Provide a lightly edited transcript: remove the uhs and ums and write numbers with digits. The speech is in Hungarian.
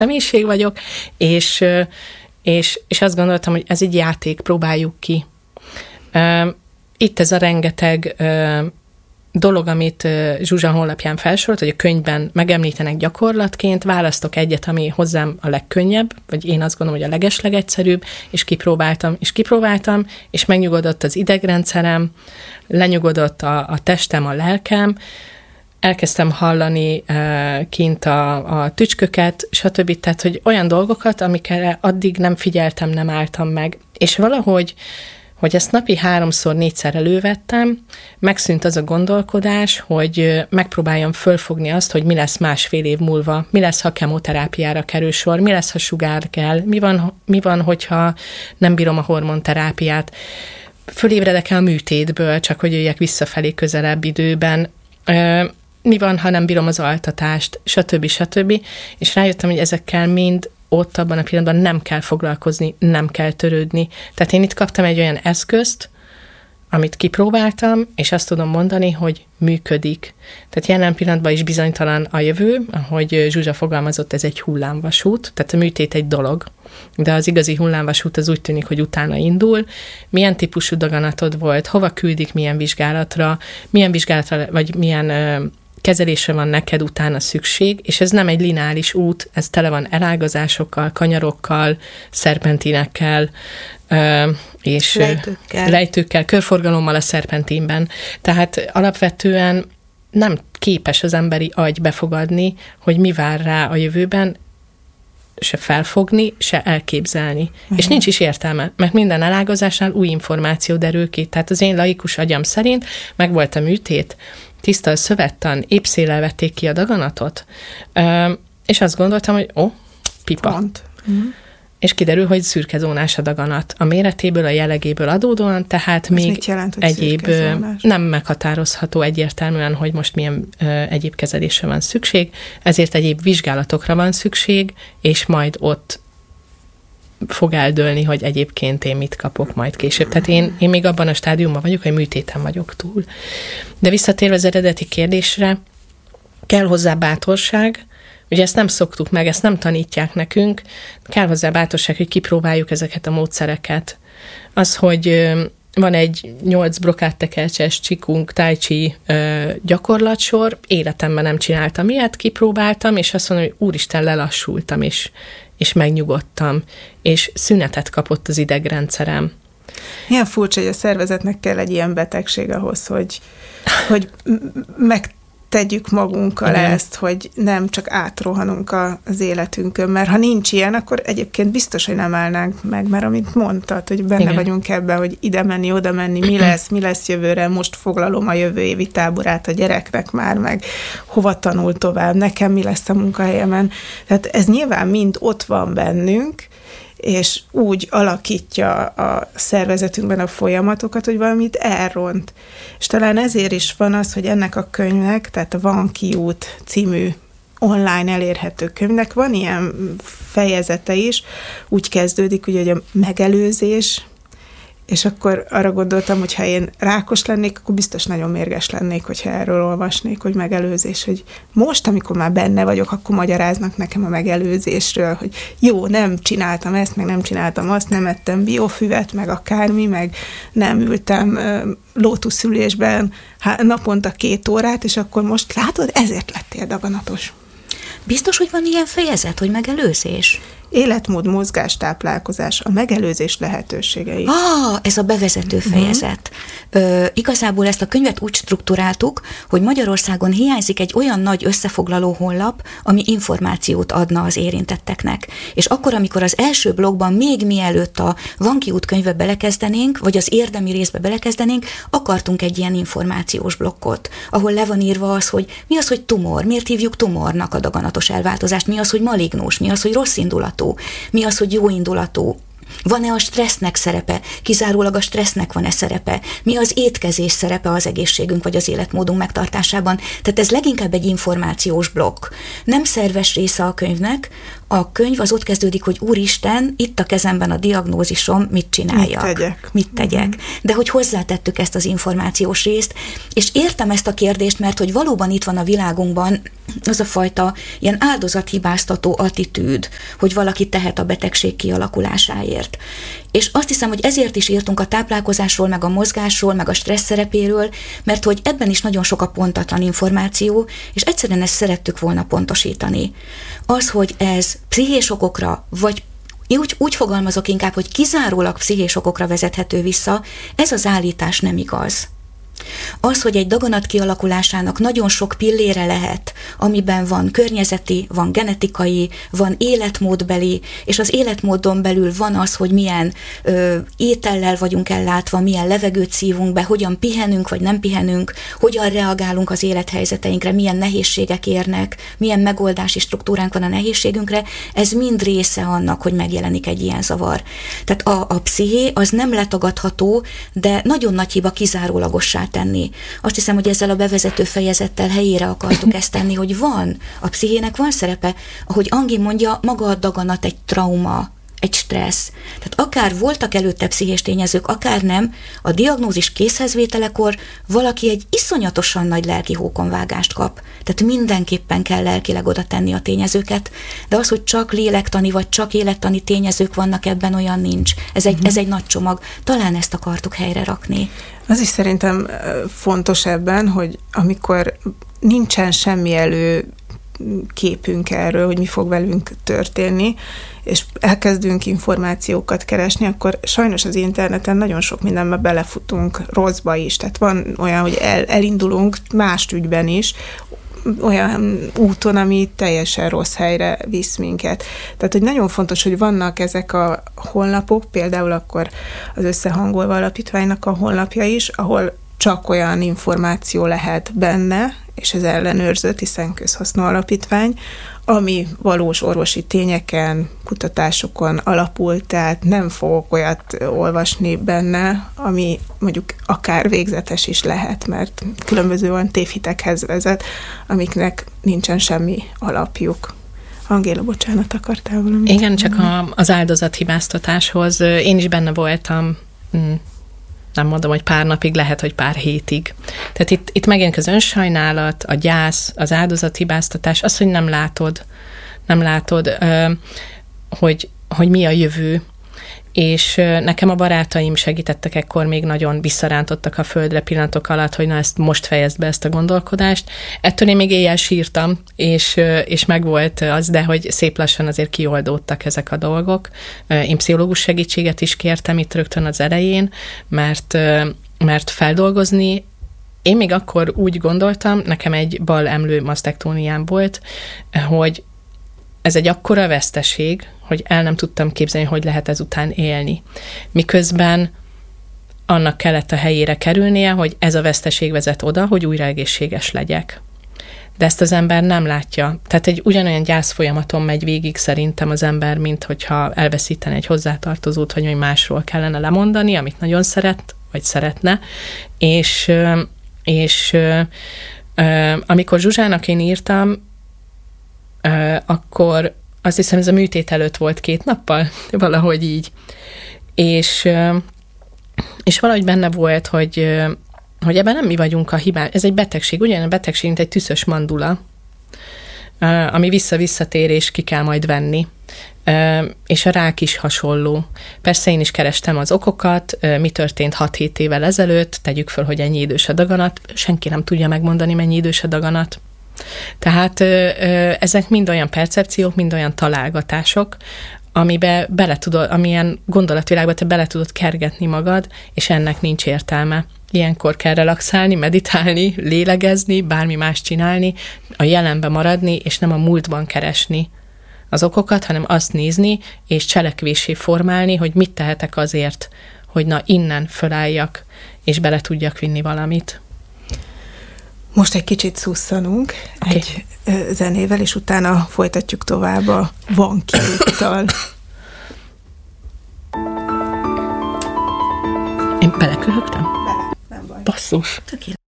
személyiség vagyok, és azt gondoltam, hogy ez egy játék, próbáljuk ki. Itt ez a rengeteg dolog, amit Zsuzsa honlapján felsorolt, hogy a könyvben megemlítenek gyakorlatként, választok egyet, ami hozzám a legkönnyebb, vagy én azt gondolom, hogy a legeslegegyszerűbb, és kipróbáltam, és megnyugodott az idegrendszerem, lenyugodott a testem, a lelkem, elkezdtem hallani kint a tücsköket, stb. Tehát, hogy olyan dolgokat, amikre addig nem figyeltem, nem álltam meg. És valahogy, hogy ezt napi 3-4 elővettem, megszűnt az a gondolkodás, hogy megpróbáljam fölfogni azt, hogy mi lesz másfél év múlva, mi lesz, ha kemoterápiára kerül sor, mi lesz, ha sugár kell, mi van, hogyha nem bírom a hormonterápiát, fölébredek-e a műtétből, csak hogy jöjjek visszafelé közelebb időben, mi van, ha nem bírom az altatást, stb. És rájöttem, hogy ezekkel mind ott abban a pillanatban nem kell foglalkozni, nem kell törődni. Tehát én itt kaptam egy olyan eszközt, amit kipróbáltam, és azt tudom mondani, hogy működik. Tehát jelen pillanatban is bizonytalan a jövő, ahogy Zsuzsa fogalmazott, ez egy hullámvasút, tehát a műtét egy dolog, de az igazi hullámvasút az úgy tűnik, hogy utána indul. Milyen típusú daganatod volt, hova küldik, milyen vizsgálatra, vagy milyen kezelésre van neked utána szükség, és ez nem egy lineáris út, ez tele van elágazásokkal, kanyarokkal, szerpentinekkel, és lejtőkkel, körforgalommal a szerpentinben. Tehát alapvetően nem képes az emberi agy befogadni, hogy mi vár rá a jövőben, se felfogni, se elképzelni. És nincs is értelme, mert minden elágazásnál új információ derül ki. Tehát az én laikus agyam szerint megvolt a műtét, tiszta a szövettan, épp széllel vették ki a daganatot, és azt gondoltam, hogy pipa. És kiderül, hogy szürkezónás a daganat. A méretéből, a jellegéből adódóan, tehát ez még egyéb nem meghatározható egyértelműen, hogy most milyen egyéb kezelésre van szükség, ezért egyéb vizsgálatokra van szükség, és majd ott fog eldőlni, hogy egyébként én mit kapok majd később. Tehát én még abban a stádiumban vagyok, hogy műtéten vagyok túl. De visszatérve az eredeti kérdésre, kell hozzá bátorság, ugye ezt nem szoktuk meg, ezt nem tanítják nekünk, kell hozzá bátorság, hogy kipróbáljuk ezeket a módszereket. Az, hogy van egy 8 brokáttekercses csikunk tai chi gyakorlatsor, életemben nem csináltam ilyet, kipróbáltam, és azt mondom, hogy úristen, lelassultam, és megnyugodtam, és szünetet kapott az idegrendszerem. Milyen furcsa, hogy a szervezetnek kell egy ilyen betegség ahhoz, hogy megtegyük magunkkal ezt, hogy nem csak átrohanunk az életünkön, mert ha nincs ilyen, akkor egyébként biztos, hogy nem állnánk meg, mert amit mondtad, hogy benne vagyunk ebben, hogy ide menni, oda menni, mi lesz jövőre, most foglalom a jövő évi táborát a gyereknek már, meg hova tanul tovább, nekem mi lesz a munkahelyemen. Tehát ez nyilván mind ott van bennünk, és úgy alakítja a szervezetünkben a folyamatokat, hogy valamit elront. És talán ezért is van az, hogy ennek a könyvnek, tehát a Van Ki út című online elérhető könyvnek van ilyen fejezete is, úgy kezdődik, ugye, hogy a megelőzés, és akkor arra gondoltam, hogy ha én rákos lennék, akkor biztos nagyon mérges lennék, hogyha erről olvasnék, hogy megelőzés, hogy most, amikor már benne vagyok, akkor magyaráznak nekem a megelőzésről, hogy jó, nem csináltam ezt, meg nem csináltam azt, nem ettem biofüvet, meg akármi, meg nem ültem lótuszülésben naponta 2 órát, és akkor most látod, ezért lettél daganatos. Biztos, hogy van ilyen fejezet, hogy megelőzés? Életmód, mozgás, táplálkozás, a megelőzés lehetőségei. Ez a bevezető fejezet. Igazából ezt a könyvet úgy strukturáltuk, hogy Magyarországon hiányzik egy olyan nagy összefoglaló honlap, ami információt adna az érintetteknek. És akkor, amikor az első blogban még mielőtt a Van Ki út könyvbe belekezdenénk, vagy az érdemi részbe belekezdenénk, akartunk egy ilyen információs blokkot, ahol le van írva az, hogy mi az, hogy tumor, miért hívjuk tumornak a daganatos elváltozást, mi az, hogy malignus, mi az, hogy rossz indulatú, mi az, hogy jó indulatú, van-e a stressznek szerepe, kizárólag a stressznek van-e szerepe, mi az étkezés szerepe az egészségünk vagy az életmódunk megtartásában. Tehát ez leginkább egy információs blokk. Nem szerves része a könyvnek A könyv az ott kezdődik, hogy Úristen, itt a kezemben a diagnózisom, mit csináljak? Mit tegyek? De hogy hozzátettük ezt az információs részt, és értem ezt a kérdést, mert hogy valóban itt van a világunkban az a fajta ilyen áldozathibáztató attitűd, hogy valaki tehet a betegség kialakulásáért. És azt hiszem, hogy ezért is írtunk a táplálkozásról, meg a mozgásról, meg a stressz szerepéről, mert hogy ebben is nagyon sok a pontatlan információ, és egyszerűen ezt szerettük volna pontosítani. Az, hogy ez pszichés okokra, vagy úgy fogalmazok inkább, hogy kizárólag pszichés okokra vezethető vissza, ez az állítás nem igaz. Az, hogy egy daganat kialakulásának nagyon sok pillére lehet, amiben van környezeti, van genetikai, van életmódbeli, és az életmódon belül van az, hogy milyen étellel vagyunk ellátva, milyen levegőt szívunk be, hogyan pihenünk vagy nem pihenünk, hogyan reagálunk az élethelyzeteinkre, milyen nehézségek érnek, milyen megoldási struktúránk van a nehézségünkre, ez mind része annak, hogy megjelenik egy ilyen zavar. Tehát a psziché az nem letagadható, de nagyon nagy hiba kizárólagossá tenni. Azt hiszem, hogy ezzel a bevezető fejezettel helyére akartuk ezt tenni, hogy a pszichének van szerepe, ahogy Angi mondja, maga a daganat egy trauma, egy stressz. Tehát akár voltak előtte pszichés tényezők, akár nem, a diagnózis készhezvételekor valaki egy iszonyatosan nagy lelki hókonvágást kap. Tehát mindenképpen kell lelkileg oda tenni a tényezőket, de az, hogy csak lélektani vagy csak élettani tényezők vannak ebben, olyan nincs. Ez egy nagy csomag. Talán ezt akartuk helyre rakni. Az is szerintem fontos ebben, hogy amikor nincsen semmi képünk erről, hogy mi fog velünk történni, és elkezdünk információkat keresni, akkor sajnos az interneten nagyon sok mindenbe belefutunk rosszba is. Tehát van olyan, hogy elindulunk más ügyben is, olyan úton, ami teljesen rossz helyre visz minket. Tehát, hogy nagyon fontos, hogy vannak ezek a honlapok, például akkor az Összehangolva Alapítványnak a honlapja is, ahol csak olyan információ lehet benne, és ez ellenőrzött, hiszen közhasznú alapítvány, ami valós orvosi tényeken, kutatásokon alapul, tehát nem fogok olyat olvasni benne, ami mondjuk akár végzetes is lehet, mert különböző olyan tévhitekhez vezet, amiknek nincsen semmi alapjuk. Angéla, bocsánat, akartál valamit? Igen, csak az áldozathibáztatáshoz én is benne voltam, nem mondom, hogy pár napig, lehet, hogy pár hétig. Tehát itt megint az önsajnálat, a gyász, az áldozathibáztatás, az, hogy nem látod, hogy mi a jövő, és nekem a barátaim segítettek ekkor, még nagyon visszarántottak a földre pillanatok alatt, hogy na ezt most fejezd be ezt a gondolkodást. Ettől én még éjjel sírtam, és megvolt az, de hogy szép lassan azért kioldódtak ezek a dolgok. Én pszichológus segítséget is kértem itt rögtön az elején, mert feldolgozni, én még akkor úgy gondoltam, nekem egy bal emlő masztektóniám volt, hogy ez egy akkora veszteség, hogy el nem tudtam képzelni, hogy lehet ezután élni. Miközben annak kellett a helyére kerülnie, hogy ez a veszteség vezet oda, hogy újra egészséges legyek. De ezt az ember nem látja. Tehát egy ugyanolyan gyászfolyamaton megy végig szerintem az ember, mint hogyha elveszítene egy hozzátartozót, vagy másról kellene lemondani, amit nagyon szeret, vagy szeretne. És amikor Zsuzsának én írtam, akkor azt hiszem, ez a műtét előtt volt 2 nappal, valahogy így. És valahogy benne volt, hogy ebben nem mi vagyunk a hibán. Ez egy betegség, ugyan a betegség, mint egy tüszös mandula, ami visszatér, és ki kell majd venni. És a rák is hasonló. Persze én is kerestem az okokat, mi történt 6-7 évvel ezelőtt, tegyük föl, hogy ennyi idős a daganat, senki nem tudja megmondani, mennyi idős a daganat. Tehát ezek mind olyan percepciók, mind olyan találgatások, amilyen gondolatvilágba te bele tudod kergetni magad, és ennek nincs értelme. Ilyenkor kell relaxálni, meditálni, lélegezni, bármi más csinálni, a jelenbe maradni, és nem a múltban keresni az okokat, hanem azt nézni, és cselekvésé formálni, hogy mit tehetek azért, hogy na innen fölálljak, és bele tudjak vinni valamit. Most egy kicsit szusszanunk egy zenével, és utána folytatjuk tovább a Van Ki-úttal. Én beleköhögtem? Nem baj. Basszus. Tökéletes.